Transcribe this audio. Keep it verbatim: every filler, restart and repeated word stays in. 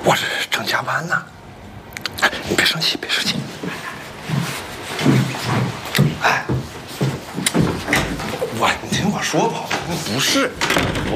我这正加班呢。你别生气，别生气。哎，我你听我说，宝贝，那不是。